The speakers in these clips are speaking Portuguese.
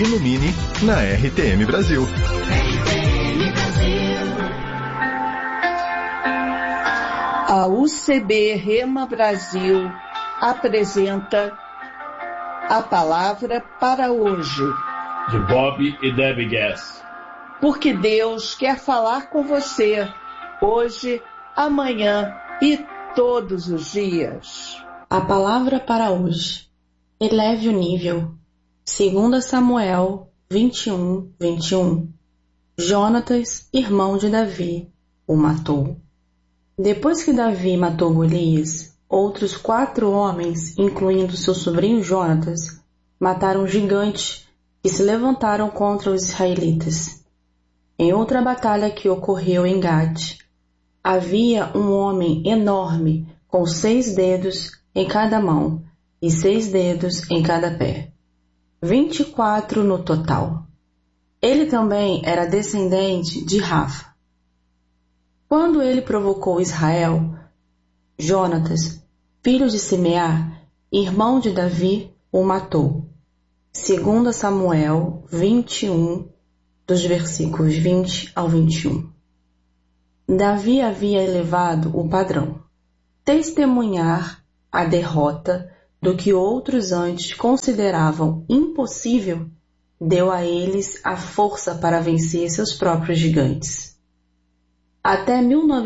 Ilumine na RTM Brasil. A UCB Rema Brasil apresenta a palavra para hoje, de Bob e Debbie Gass. Porque Deus quer falar com você hoje, amanhã e todos os dias. A palavra para hoje: eleve o nível. 2 Samuel 21:21. Jonatas, irmão de Davi, o matou. Depois que Davi matou Golias, outros 4 homens, incluindo seu sobrinho Jonatas, mataram gigantes que se levantaram contra os israelitas. Em outra batalha que ocorreu em Gate, havia um homem enorme com 6 dedos em cada mão e 6 dedos em cada pé. 24 no total. Ele também era descendente de Rafa. Quando ele provocou Israel, Jonatas, filho de Simeá, irmão de Davi, o matou. 2 Samuel 21, dos versículos 20 ao 21. Davi havia elevado o padrão. Testemunhar a derrota do que outros antes consideravam impossível deu a eles a força para vencer seus próprios gigantes. Até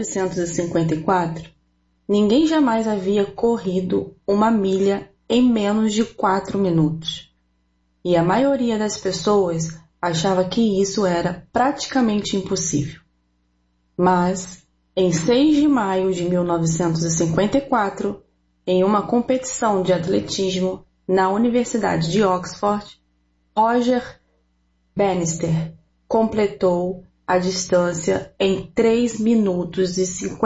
1954, ninguém jamais havia corrido 1 milha em menos de 4 minutos. E a maioria das pessoas achava que isso era praticamente impossível. Mas, em 6 de maio de 1954, em uma competição de atletismo na Universidade de Oxford, Roger Bannister completou a distância em 3 minutos e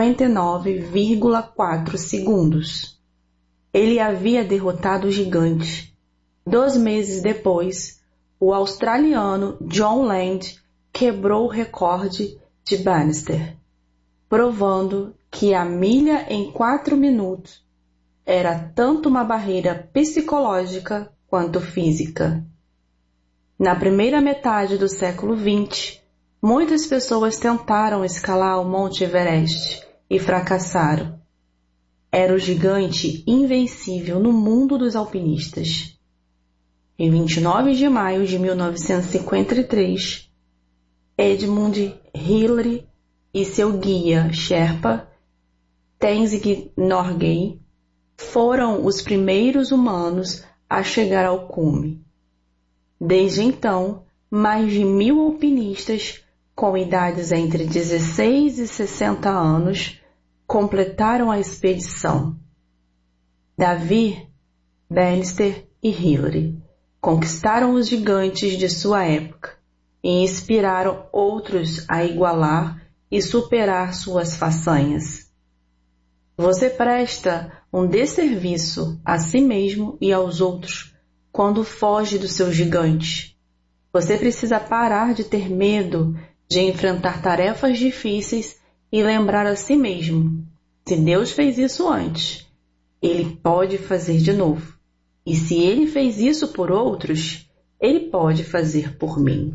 59,4 segundos. Ele havia derrotado o gigante. 2 meses depois, o australiano John Land quebrou o recorde de Bannister, provando que a milha em 4 minutos era tanto uma barreira psicológica quanto física. Na primeira metade do século XX, muitas pessoas tentaram escalar o Monte Everest e fracassaram. Era o gigante invencível no mundo dos alpinistas. Em 29 de maio de 1953, Edmund Hillary e seu guia Sherpa, Tenzing Norgay, foram os primeiros humanos a chegar ao cume. Desde então, mais de 1.000 alpinistas com idades entre 16 e 60 anos completaram a expedição. Davi, Bannister e Hillary conquistaram os gigantes de sua época e inspiraram outros a igualar e superar suas façanhas. Você presta um desserviço a si mesmo e aos outros quando foge do seu gigante. Você precisa parar de ter medo de enfrentar tarefas difíceis e lembrar a si mesmo: se Deus fez isso antes, Ele pode fazer de novo. E se Ele fez isso por outros, Ele pode fazer por mim.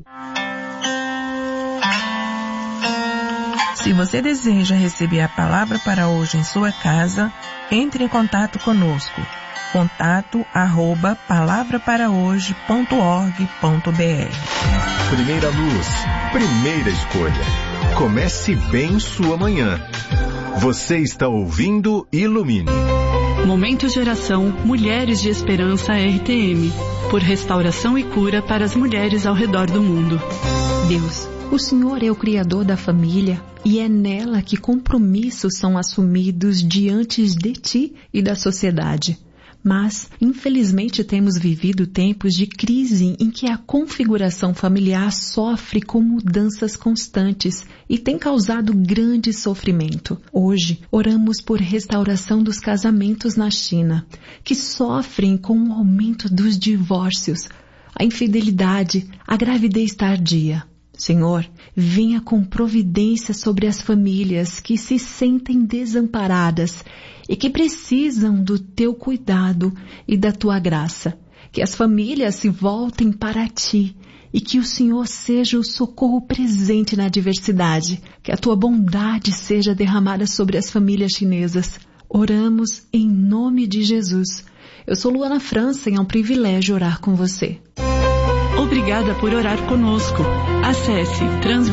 Se você deseja receber a palavra para hoje em sua casa, entre em contato conosco. contato@palavraParaHoje.org.br. Primeira luz, primeira escolha. Comece bem sua manhã. Você está ouvindo Ilumine. Momento de oração Mulheres de Esperança RTM, por restauração e cura para as mulheres ao redor do mundo. Deus, o Senhor é o Criador da família e é nela que compromissos são assumidos diante de Ti e da sociedade. Mas, infelizmente, temos vivido tempos de crise em que a configuração familiar sofre com mudanças constantes e tem causado grande sofrimento. Hoje, oramos por restauração dos casamentos na China, que sofrem com o aumento dos divórcios, a infidelidade, a gravidez tardia. Senhor, venha com providência sobre as famílias que se sentem desamparadas e que precisam do Teu cuidado e da Tua graça. Que as famílias se voltem para Ti e que o Senhor seja o socorro presente na adversidade, que a tua bondade seja derramada sobre as famílias chinesas. Oramos em nome de Jesus. Eu sou Luana França e é um privilégio orar com você. Obrigada por orar conosco. Acesse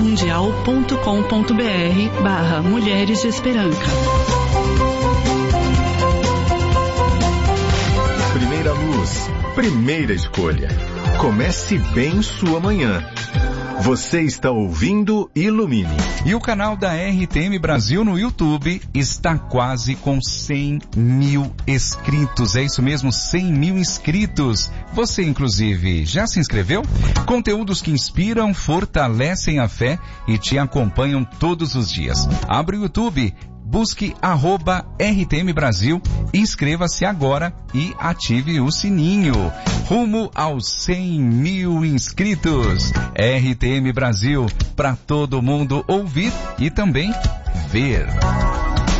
transmundial.com.br/Mulheres de Esperança. Primeira luz, primeira escolha. Comece bem sua manhã. Você está ouvindo Ilumine. E o canal da RTM Brasil no YouTube está quase com 100 mil inscritos. É isso mesmo, 100 mil inscritos. Você, inclusive, já se inscreveu? Conteúdos que inspiram, fortalecem a fé e te acompanham todos os dias. Abre o YouTube, busque @RTM Brasil, inscreva-se agora e ative o sininho. Rumo aos 100 mil inscritos. RTM Brasil, para todo mundo ouvir e também ver.